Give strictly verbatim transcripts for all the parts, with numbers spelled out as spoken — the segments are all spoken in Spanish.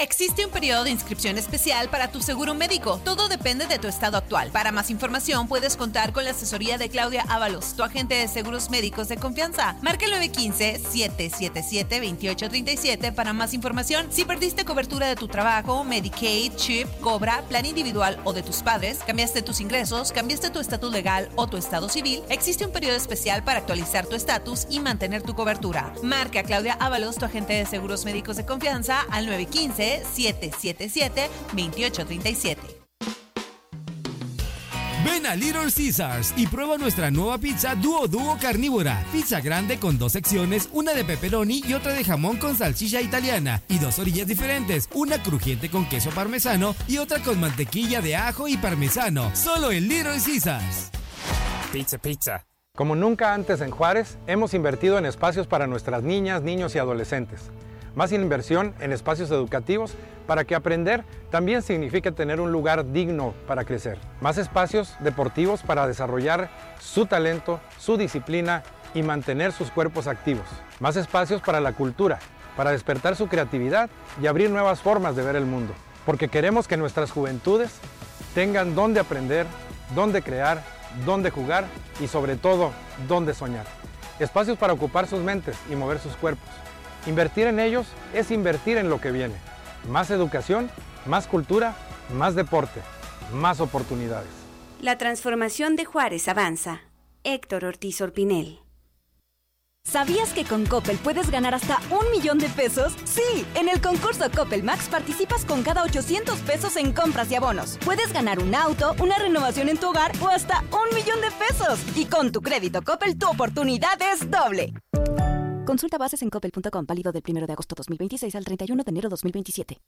Existe un periodo de inscripción especial para tu seguro médico. Todo depende de tu estado actual. Para más información, puedes contar con la asesoría de Claudia Ábalos, tu agente de seguros médicos de confianza. Marca el nueve uno cinco, siete siete siete, dos ocho tres siete para más información. Si perdiste cobertura de tu trabajo, Medicaid, CHIP, Cobra, plan individual o de tus padres, cambiaste tus ingresos, cambiaste tu estatus legal o tu estado civil, existe un periodo especial para actualizar tu estatus y mantener tu cobertura. Marca a Claudia Ábalos, tu agente de seguros médicos de confianza, al nueve uno cinco, siete siete siete, dos ocho tres siete. Ven a Little Caesars y prueba nuestra nueva pizza Duo Duo carnívora. Pizza grande con dos secciones, una de pepperoni y otra de jamón con salchicha italiana. Y dos orillas diferentes, una crujiente con queso parmesano y otra con mantequilla de ajo y parmesano. Solo en Little Caesars. Pizza, pizza. Como nunca antes en Juárez, hemos invertido en espacios para nuestras niñas, niños y adolescentes. Más inversión en espacios educativos para que aprender también signifique tener un lugar digno para crecer. Más espacios deportivos para desarrollar su talento, su disciplina y mantener sus cuerpos activos. Más espacios para la cultura, para despertar su creatividad y abrir nuevas formas de ver el mundo. Porque queremos que nuestras juventudes tengan dónde aprender, dónde crear, dónde jugar y sobre todo, dónde soñar. Espacios para ocupar sus mentes y mover sus cuerpos. Invertir en ellos es invertir en lo que viene. Más educación, más cultura, más deporte, más oportunidades. La transformación de Juárez avanza. Héctor Ortiz Orpinel. ¿Sabías que con Coppel puedes ganar hasta un millón de pesos? Sí, en el concurso Coppel Max participas con cada ochocientos pesos en compras y abonos. Puedes ganar un auto, una renovación en tu hogar o hasta un millón de pesos. Y con tu crédito Coppel, tu oportunidad es doble. Consulta bases en coppel punto com, válido del primero de agosto dos mil veintiséis al treinta y uno de enero dos mil veintisiete.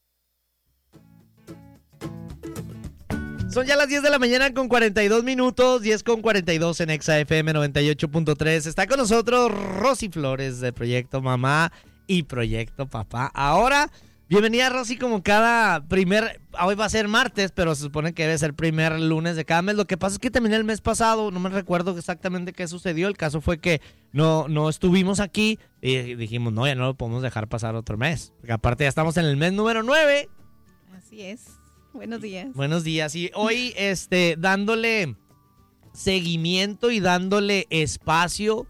Son ya las diez de la mañana con cuarenta y dos minutos, diez con cuarenta y dos en Exa F M noventa y ocho punto tres. Está con nosotros Rosy Flores de Proyecto Mamá y Proyecto Papá. Ahora, bienvenida Rosy como cada primer, hoy va a ser martes, pero se supone que debe ser primer lunes de cada mes. Lo que pasa es que terminé el mes pasado, no me recuerdo exactamente qué sucedió. El caso fue que no, no estuvimos aquí y dijimos, no, ya no lo podemos dejar pasar otro mes. Porque aparte ya estamos en el mes número nueve. Así es. Buenos días. Buenos días. Y hoy, este, dándole seguimiento y dándole espacio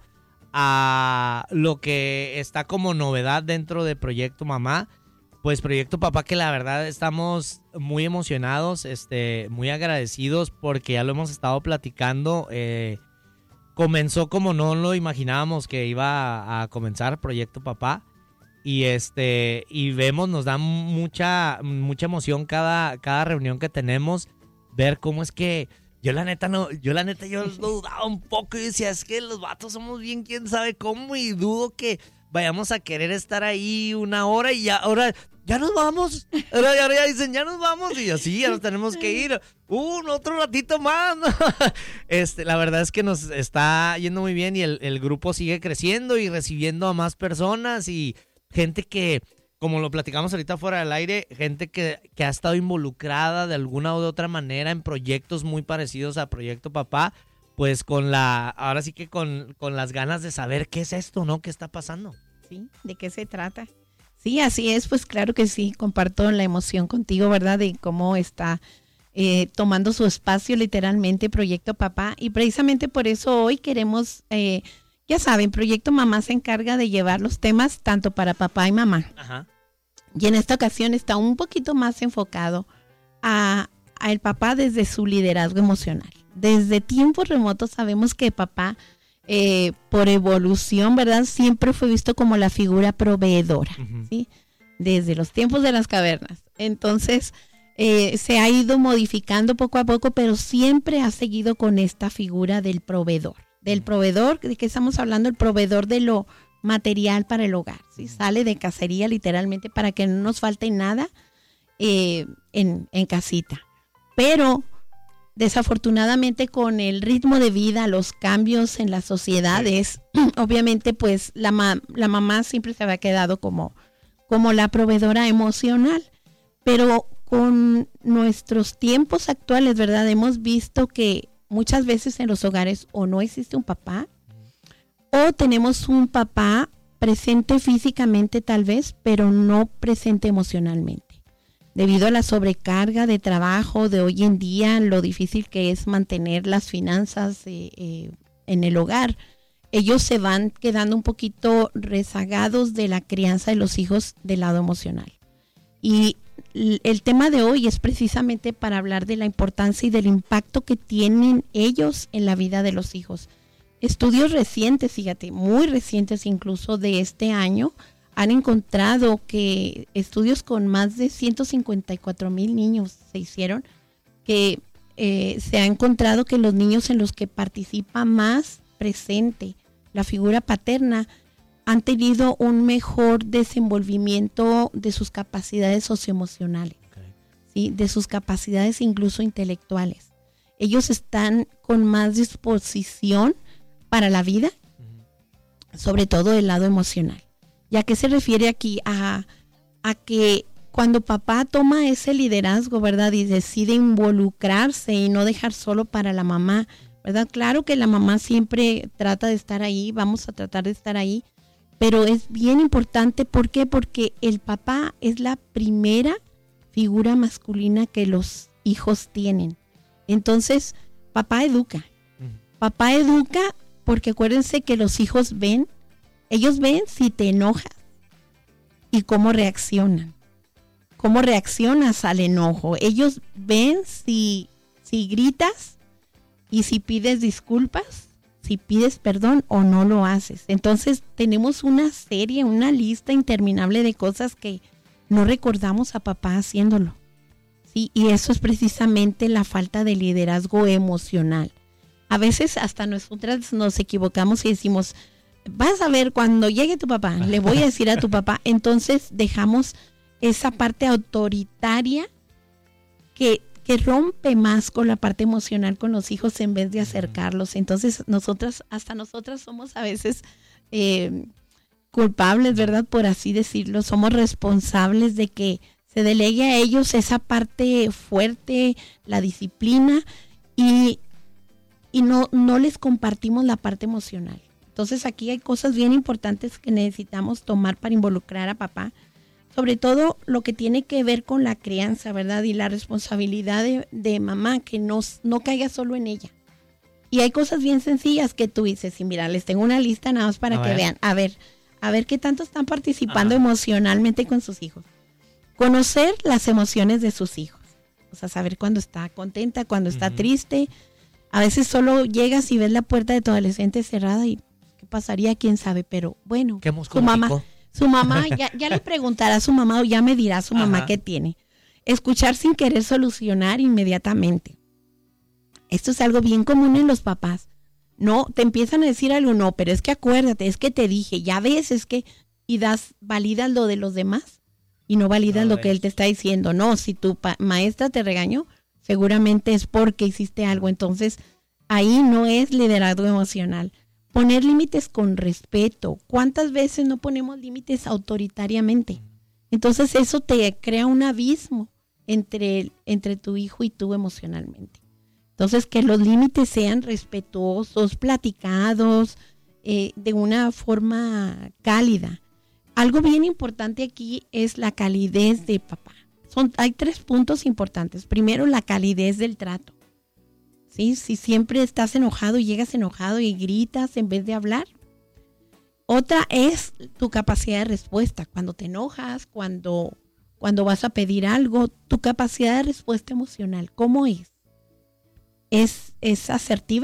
a lo que está como novedad dentro de Proyecto Mamá. Pues Proyecto Papá, que la verdad estamos muy emocionados, este, muy agradecidos porque ya lo hemos estado platicando. Eh, comenzó como no lo imaginábamos que iba a, a comenzar Proyecto Papá. Y este, y vemos, nos da mucha, mucha emoción cada, cada reunión que tenemos, ver cómo es que yo la neta no, yo la neta yo lo dudaba un poco y decía, es que los vatos somos bien quién sabe cómo, y dudo que vayamos a querer estar ahí una hora y ya, ahora ya nos vamos, ahora ya, ya dicen ya nos vamos y así ya nos tenemos que ir, un otro ratito más, ¿no? Este, la verdad es que nos está yendo muy bien y el, el grupo sigue creciendo y recibiendo a más personas y gente que, como lo platicamos ahorita fuera del aire, gente que, que ha estado involucrada de alguna u otra manera en proyectos muy parecidos a Proyecto Papá, pues con la, ahora sí que con, con las ganas de saber qué es esto, ¿no? ¿Qué está pasando? Sí, ¿de qué se trata? Sí, así es, pues claro que sí, comparto la emoción contigo, ¿verdad? De cómo está eh, tomando su espacio literalmente Proyecto Papá, y precisamente por eso hoy queremos... Eh, Ya saben, Proyecto Mamá se encarga de llevar los temas tanto para papá y mamá. Ajá. Y en esta ocasión está un poquito más enfocado a, a el papá desde su liderazgo emocional. Desde tiempos remotos sabemos que papá, eh, por evolución, ¿verdad? Siempre fue visto como la figura proveedora, uh-huh. ¿sí? Desde los tiempos de las cavernas. Entonces, eh, se ha ido modificando poco a poco, pero siempre ha seguido con esta figura del proveedor. Del proveedor, ¿de qué estamos hablando? El proveedor de lo material para el hogar, ¿sí? Sale de cacería literalmente para que no nos falte nada eh, en, en casita. Pero desafortunadamente con el ritmo de vida, los cambios en las sociedades, obviamente pues la, ma- la mamá siempre se había quedado como, como la proveedora emocional. Pero con nuestros tiempos actuales, ¿verdad? Hemos visto que muchas veces en los hogares o no existe un papá o tenemos un papá presente físicamente tal vez, pero no presente emocionalmente. debido a la sobrecarga de trabajo de hoy en día, lo difícil que es mantener las finanzas eh, eh, en el hogar, ellos se van quedando un poquito rezagados de la crianza de los hijos del lado emocional. Y el tema de hoy es precisamente para hablar de la importancia y del impacto que tienen ellos en la vida de los hijos. Estudios recientes, fíjate, muy recientes incluso de este año, han encontrado que estudios con más de ciento cincuenta y cuatro mil niños se hicieron, que eh, se ha encontrado que los niños en los que participa más presente la figura paterna han tenido un mejor desenvolvimiento de sus capacidades socioemocionales, okay. ¿sí? De sus capacidades incluso intelectuales. Ellos están con más disposición para la vida, uh-huh. sobre todo del lado emocional. ¿Y a qué se refiere aquí? A, a que cuando papá toma ese liderazgo, ¿verdad? Y decide involucrarse y no dejar solo para la mamá, ¿verdad? Claro que la mamá siempre trata de estar ahí, vamos a tratar de estar ahí, pero es bien importante, ¿por qué? Porque el papá es la primera figura masculina que los hijos tienen. Entonces, papá educa. Papá educa porque acuérdense que los hijos ven, ellos ven si te enojas y cómo reaccionan. Cómo reaccionas al enojo. Ellos ven si, si gritas y si pides disculpas, si pides perdón o no lo haces. Entonces tenemos una serie, una lista interminable de cosas que no recordamos a papá haciéndolo. ¿Sí? Y eso es precisamente la falta de liderazgo emocional. A veces hasta nosotras nos equivocamos y decimos, vas a ver cuando llegue tu papá, le voy a decir a tu papá. Entonces dejamos esa parte autoritaria que, que rompe más con la parte emocional con los hijos en vez de acercarlos. Entonces nosotras, hasta nosotras somos a veces eh, culpables, ¿verdad? Por así decirlo, somos responsables de que se delegue a ellos esa parte fuerte, la disciplina, y, y no, no les compartimos la parte emocional. Entonces aquí hay cosas bien importantes que necesitamos tomar para involucrar a papá, sobre todo lo que tiene que ver con la crianza, ¿verdad? Y la responsabilidad de, de mamá, que no, no caiga solo en ella. Y hay cosas bien sencillas que tú dices, y mira, les tengo una lista nada más para a que ver. vean, a ver, a ver qué tanto están participando Ajá. emocionalmente con sus hijos. Conocer las emociones de sus hijos, o sea, saber cuándo está contenta, cuándo está uh-huh. triste. A veces solo llegas y ves la puerta de tu adolescente cerrada y ¿qué pasaría? ¿Quién sabe? Pero bueno, su mamá, su mamá ya, ya le preguntará a su mamá o ya me dirá a su mamá Ajá. qué tiene. Escuchar sin querer solucionar inmediatamente. Esto es algo bien común en los papás. No, te empiezan a decir algo, no, pero es que acuérdate, es que te dije, ya ves, es que, y das, validas lo de los demás. Y no validas no, lo que él te está diciendo. No, si tu pa- maestra te regañó, seguramente es porque hiciste algo. Entonces, ahí no es liderazgo emocional. Poner límites con respeto. ¿Cuántas veces no ponemos límites autoritariamente? Entonces, eso te crea un abismo entre, entre tu hijo y tú emocionalmente. Entonces, que los límites sean respetuosos, platicados, eh, de una forma cálida. Algo bien importante aquí es la calidez de papá. Son, hay tres puntos importantes. Primero, la calidez del trato. ¿Sí? Si siempre estás enojado y llegas enojado y gritas en vez de hablar. Otra es tu capacidad de respuesta. Cuando te enojas, cuando, cuando vas a pedir algo, tu capacidad de respuesta emocional, ¿cómo es? ¿Es, es asertiva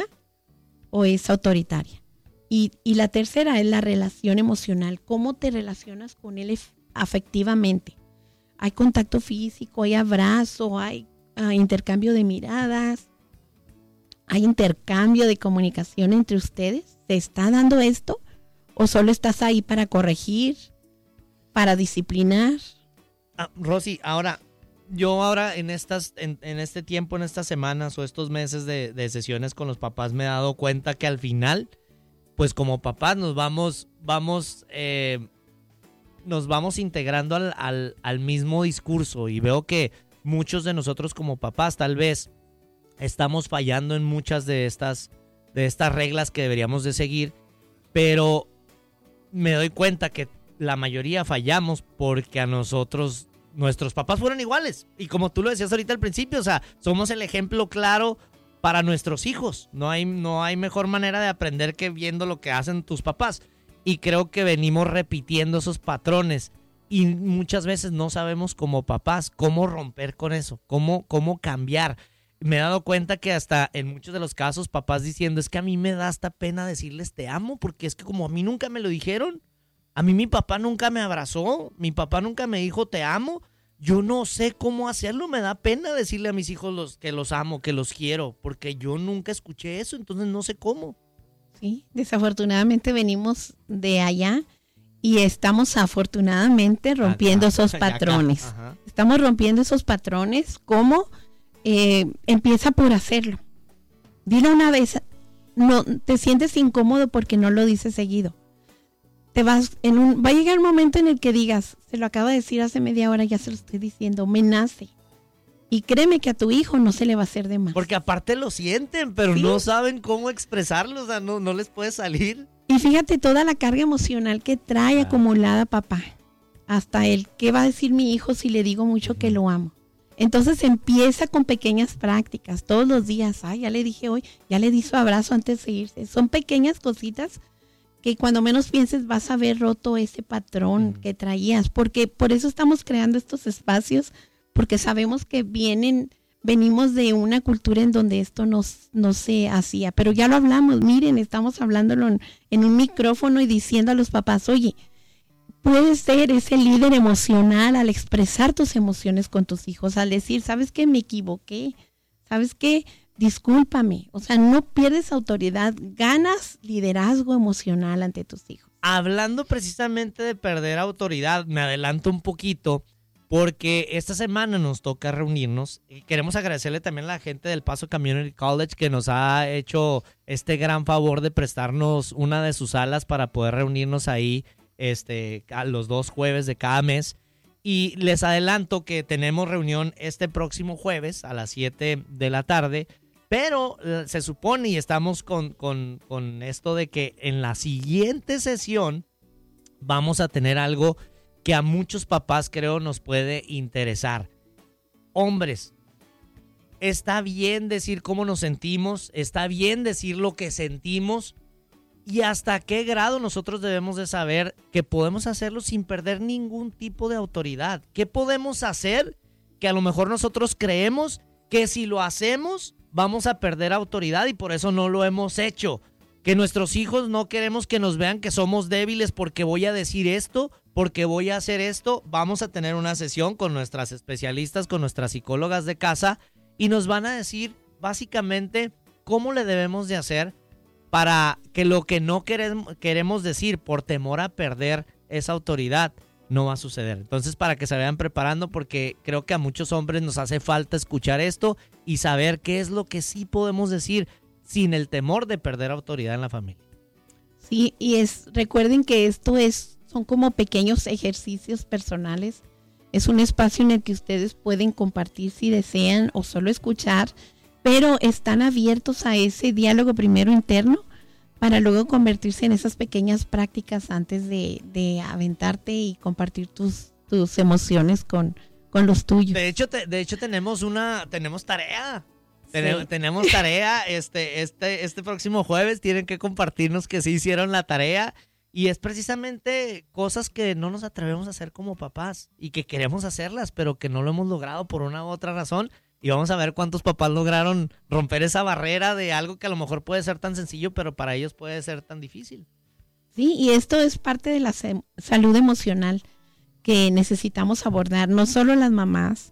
o es autoritaria? Y, y la tercera es la relación emocional. ¿Cómo te relacionas con él afectivamente? Hay contacto físico, hay abrazo, hay uh, intercambio de miradas, hay intercambio de comunicación entre ustedes. ¿Se está dando esto? ¿O solo estás ahí para corregir, para disciplinar? Ah, Rosy, ahora, yo ahora en estas, en, en este tiempo, en estas semanas o estos meses de, de sesiones con los papás me he dado cuenta que al final, pues como papás nos vamos, vamos, eh, nos vamos integrando al, al, al mismo discurso, y veo que muchos de nosotros como papás tal vez estamos fallando en muchas de estas, de estas reglas que deberíamos de seguir, pero me doy cuenta que la mayoría fallamos porque a nosotros nuestros papás fueron iguales. Y como tú lo decías ahorita al principio, o sea, somos el ejemplo claro para nuestros hijos. No hay, no hay mejor manera de aprender que viendo lo que hacen tus papás. Y creo que venimos repitiendo esos patrones. Y muchas veces no sabemos como papás cómo romper con eso, cómo, cómo cambiar. Me he dado cuenta que hasta en muchos de los casos papás diciendo, es que a mí me da hasta pena decirles te amo, porque es que como a mí nunca me lo dijeron, a mí mi papá nunca me abrazó, mi papá nunca me dijo te amo, yo no sé cómo hacerlo, me da pena decirle a mis hijos los, que los amo, que los quiero, porque yo nunca escuché eso, entonces no sé cómo. Sí, desafortunadamente venimos de allá y estamos afortunadamente rompiendo Acá, esos patrones. acá, Estamos rompiendo esos patrones. ¿Cómo? Eh, empieza por hacerlo. Dile una vez, no te sientes incómodo porque no lo dices seguido. Te vas en un, va a llegar un momento en el que digas, se lo acabo de decir hace media hora, ya se lo estoy diciendo, me nace. Y créeme que a tu hijo no se le va a hacer de más. Porque aparte lo sienten, pero ¿sí? no saben cómo expresarlo, o sea, no, no les puede salir. Y fíjate toda la carga emocional que trae ah. acumulada papá. Hasta el, ¿qué va a decir mi hijo si le digo mucho que lo amo? Entonces empieza con pequeñas prácticas, todos los días. Ay, ya le dije hoy, ya le di su abrazo antes de irse. Son pequeñas cositas que cuando menos pienses vas a haber roto ese patrón mm. que traías. Porque por eso estamos creando estos espacios, porque sabemos que vienen, venimos de una cultura en donde esto no, no se hacía. Pero ya lo hablamos, miren, estamos hablándolo en, en un micrófono y diciendo a los papás, oye, puedes ser ese líder emocional al expresar tus emociones con tus hijos, al decir, ¿sabes qué? Me equivoqué, ¿sabes qué? Discúlpame. O sea, no pierdes autoridad, ganas liderazgo emocional ante tus hijos. Hablando precisamente de perder autoridad, me adelanto un poquito, porque esta semana nos toca reunirnos y queremos agradecerle también a la gente del Paso Community College que nos ha hecho este gran favor de prestarnos una de sus salas para poder reunirnos ahí este, a los dos jueves de cada mes. Y les adelanto que tenemos reunión este próximo jueves a las siete de la tarde, pero se supone y estamos con, con, con esto de que en la siguiente sesión vamos a tener algo que a muchos papás creo nos puede interesar. Hombres, está bien decir cómo nos sentimos, está bien decir lo que sentimos, y hasta qué grado nosotros debemos de saber que podemos hacerlo sin perder ningún tipo de autoridad. ¿Qué podemos hacer que a lo mejor nosotros creemos que si lo hacemos vamos a perder autoridad y por eso no lo hemos hecho? Que nuestros hijos no queremos que nos vean que somos débiles porque voy a decir esto, porque voy a hacer esto. Vamos a tener una sesión con nuestras especialistas, con nuestras psicólogas de casa y nos van a decir básicamente cómo le debemos de hacer para que lo que no queremos, queremos decir por temor a perder esa autoridad no va a suceder. Entonces, para que se vayan preparando, porque creo que a muchos hombres nos hace falta escuchar esto y saber qué es lo que sí podemos decir sin el temor de perder autoridad en la familia. Sí, y es recuerden que esto es son como pequeños ejercicios personales. Es un espacio en el que ustedes pueden compartir si desean o solo escuchar, pero están abiertos a ese diálogo primero interno para luego convertirse en esas pequeñas prácticas antes de, de aventarte y compartir tus, tus emociones con, con los tuyos. De hecho, te, de hecho tenemos una tenemos tarea. Sí. Tenemos, tenemos tarea este, este, este próximo jueves. Tienen que compartirnos que sí hicieron la tarea. Y es precisamente cosas que no nos atrevemos a hacer como papás y que queremos hacerlas, pero que no lo hemos logrado por una u otra razón. Y vamos a ver cuántos papás lograron romper esa barrera de algo que a lo mejor puede ser tan sencillo, pero para ellos puede ser tan difícil. Sí, y esto es parte de la se- salud emocional que necesitamos abordar, no solo las mamás.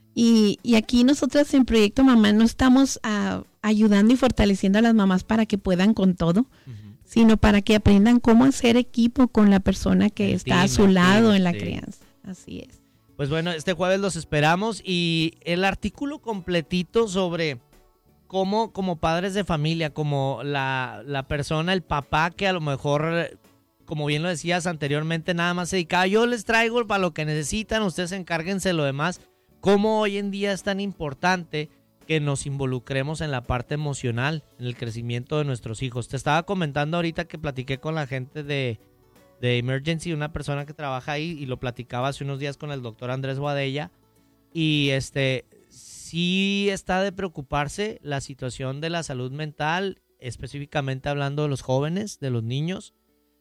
Y, y aquí nosotras en Proyecto Mamá no estamos uh, ayudando y fortaleciendo a las mamás para que puedan con todo, uh-huh. sino para que aprendan cómo hacer equipo con la persona que el está team, a su lado team, en la sí. crianza. Así es. Pues bueno, este jueves los esperamos y el artículo completito sobre cómo como padres de familia, como la, la persona, el papá que a lo mejor, como bien lo decías anteriormente, nada más se dedicaba, yo les traigo para lo que necesitan, ustedes encárguense de lo demás, cómo hoy en día es tan importante que nos involucremos en la parte emocional, en el crecimiento de nuestros hijos. Te estaba comentando ahorita que platiqué con la gente de... de Emergency, una persona que trabaja ahí, y lo platicaba hace unos días con el doctor Andrés Boadella, y este, sí está de preocuparse la situación de la salud mental, específicamente hablando de los jóvenes, de los niños,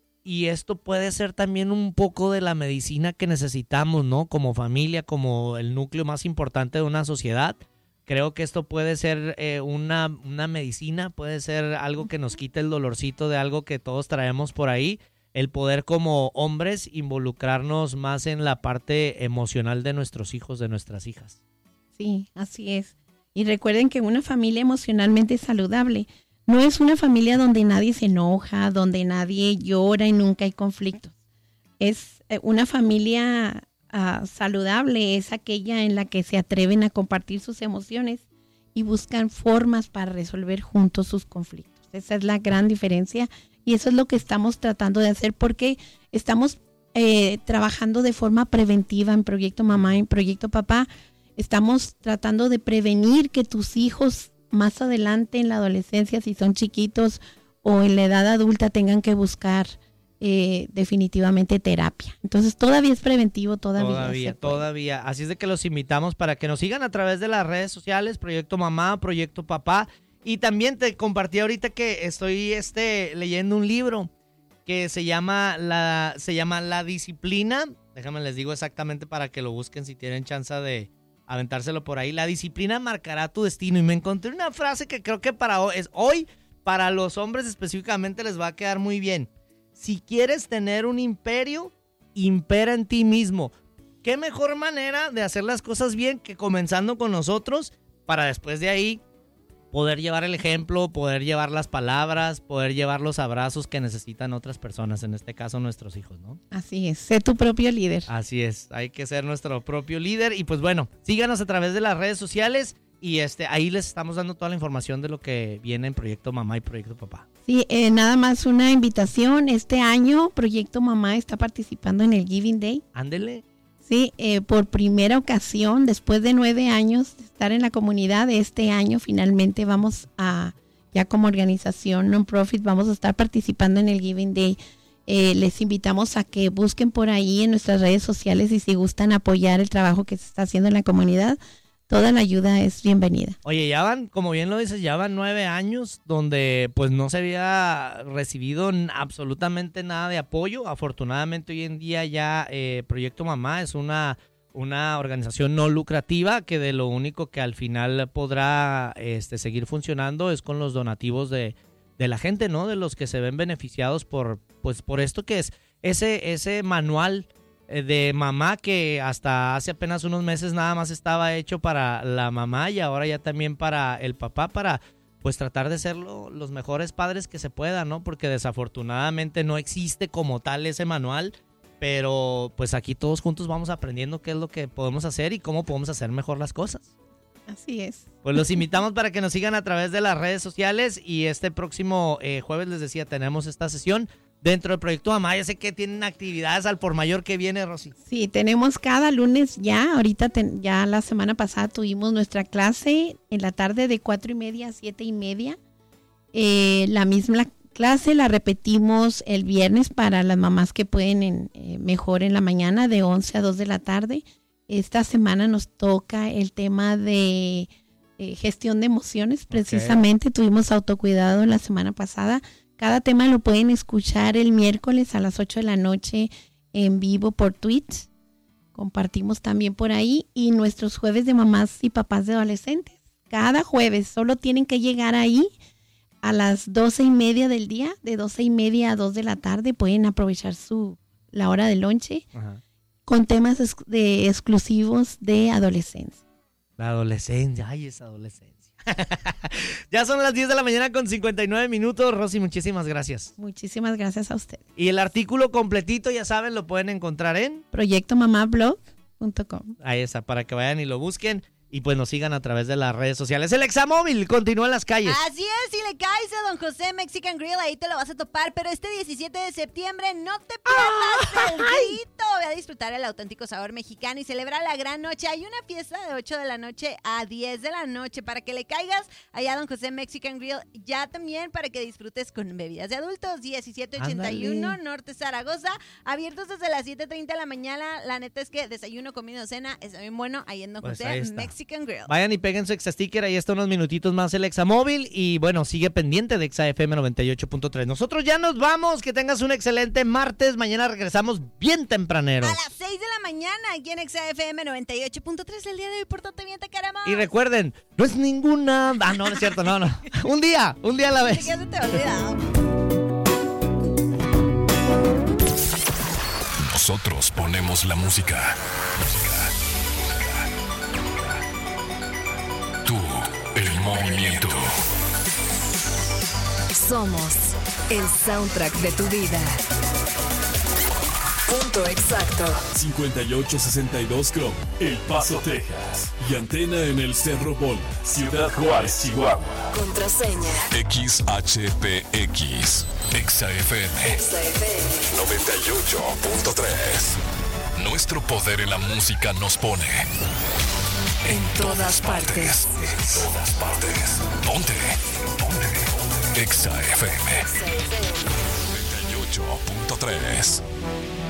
y esto puede ser también un poco de la medicina que necesitamos, ¿no? Como familia, como el núcleo más importante de una sociedad. Creo que esto puede ser eh, una, una medicina, puede ser algo que nos quite el dolorcito de algo que todos traemos por ahí, el poder como hombres involucrarnos más en la parte emocional de nuestros hijos, de nuestras hijas. Sí, así es. Y recuerden que una familia emocionalmente saludable no es una familia donde nadie se enoja, donde nadie llora y nunca hay conflictos. Es una familia uh, saludable, es aquella en la que se atreven a compartir sus emociones y buscan formas para resolver juntos sus conflictos. Esa es la gran diferencia y eso es lo que estamos tratando de hacer porque estamos eh, trabajando de forma preventiva en Proyecto Mamá, en Proyecto Papá. Estamos tratando de prevenir que tus hijos más adelante en la adolescencia, si son chiquitos o en la edad adulta, tengan que buscar eh, definitivamente terapia. Entonces todavía es preventivo, todavía. Todavía, todavía. Así es de que los invitamos para que nos sigan a través de las redes sociales, Proyecto Mamá, Proyecto Papá. Y también te compartí ahorita que estoy este, leyendo un libro que se llama la, se llama La Disciplina. Déjame les digo exactamente para que lo busquen si tienen chance de aventárselo por ahí. La disciplina marcará tu destino. Y me encontré una frase que creo que para hoy, es hoy, para los hombres específicamente les va a quedar muy bien. Si quieres tener un imperio, impera en ti mismo. ¿Qué mejor manera de hacer las cosas bien que comenzando con nosotros para después de ahí poder llevar el ejemplo, poder llevar las palabras, poder llevar los abrazos que necesitan otras personas, en este caso nuestros hijos, ¿no? Así es, sé tu propio líder. Así es, hay que ser nuestro propio líder y pues bueno, síganos a través de las redes sociales y este ahí les estamos dando toda la información de lo que viene en Proyecto Mamá y Proyecto Papá. Sí, eh, nada más una invitación, este año Proyecto Mamá está participando en el Giving Day. Ándele. Sí, eh, por primera ocasión, después de nueve años de estar en la comunidad, este año finalmente vamos a, ya como organización non-profit, vamos a estar participando en el Giving Day. Eh, les invitamos a que busquen por ahí en nuestras redes sociales y si gustan apoyar el trabajo que se está haciendo en la comunidad, toda la ayuda es bienvenida. Oye, ya van, como bien lo dices, ya van nueve años donde pues no se había recibido absolutamente nada de apoyo. Afortunadamente hoy en día ya eh, Proyecto Mamá es una, una organización no lucrativa que de lo único que al final podrá este, seguir funcionando es con los donativos de, de la gente, ¿no? De los que se ven beneficiados por, pues, por esto que es ese, ese manual de mamá que hasta hace apenas unos meses nada más estaba hecho para la mamá y ahora ya también para el papá, para pues tratar de ser lo, los mejores padres que se pueda, ¿no? Porque desafortunadamente no existe como tal ese manual, pero pues aquí todos juntos vamos aprendiendo qué es lo que podemos hacer y cómo podemos hacer mejor las cosas. Así es. Pues los invitamos para que nos sigan a través de las redes sociales y este próximo eh, jueves les decía, tenemos esta sesión dentro del Proyecto Mamá. Ya sé que tienen actividades al por mayor que viene, Rosy. Sí, tenemos cada lunes ya. Ahorita ten, ya la semana pasada tuvimos nuestra clase en la tarde de cuatro y media a siete y media. Eh, la misma clase la repetimos el viernes para las mamás que pueden en, eh, mejor en la mañana de once a dos de la tarde. Esta semana nos toca el tema de eh, gestión de emociones. Precisamente okay. Tuvimos autocuidado la semana pasada. Cada tema lo pueden escuchar el miércoles a las ocho de la noche en vivo por Twitch. Compartimos también por ahí. Y nuestros jueves de mamás y papás de adolescentes. Cada jueves solo tienen que llegar ahí a las doce y media del día. De doce y media a dos de la tarde pueden aprovechar su la hora de lonche. Ajá. Con temas ex, de, exclusivos de adolescencia. La adolescencia, ay, esa adolescencia. Ya son las diez de la mañana con cincuenta y nueve minutos. Rosy, muchísimas gracias. Muchísimas gracias a usted. Y el artículo completito, ya saben, lo pueden encontrar en proyecto mamá blog punto com. Ahí está, para que vayan y lo busquen. y pues nos sigan a través de las redes sociales. El Examóvil continúa en las calles. Así es, si le caes a Don José Mexican Grill, ahí te lo vas a topar, pero este diecisiete de septiembre no te pierdas el grito. Ve a disfrutar el auténtico sabor mexicano y celebra la gran noche. Hay una fiesta de ocho de la noche a diez de la noche para que le caigas allá a Don José Mexican Grill, ya también para que disfrutes con bebidas de adultos. diecisiete ochenta y uno Norte Zaragoza, abiertos desde las siete treinta de la mañana. La neta es que desayuno, comida, cena, está bien bueno ahí en Don Pues José Mexican Grill. Vayan y peguen su Exa Sticker, ahí está unos minutitos más el Examóvil y bueno, sigue pendiente de Exa F M noventa y ocho punto tres. Nosotros ya nos vamos, que tengas un excelente martes, mañana regresamos bien tempranero. A las seis de la mañana aquí en Exa F M noventa y ocho punto tres el día de hoy, pórtate bien, te queremos. Y recuerden, no es ninguna... Ah, no, no es cierto, no, no. Un día, un día a la vez. Se te olvidado. Nosotros ponemos la música. Tú, el movimiento. Somos el soundtrack de tu vida. Punto exacto. cincuenta y ocho sesenta y dos Chrome, El Paso, Texas. Y antena en el Cerro Bola, Ciudad Juárez, Chihuahua. Contraseña X H P X. Exa F M. Exa F M noventa y ocho punto tres. Nuestro poder en la música nos pone en todas partes. En todas partes. Ponte. Ponte. Exa F M noventa y ocho punto tres.